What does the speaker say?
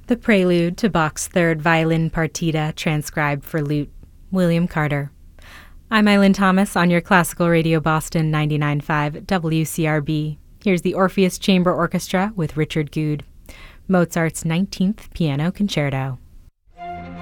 The Prelude to Bach's Third Violin Partita, transcribed for lute, William Carter. I'm Eileen Thomas on your Classical Radio Boston 99.5 WCRB. Here's the Orpheus Chamber Orchestra with Richard Good, Mozart's 19th Piano Concerto.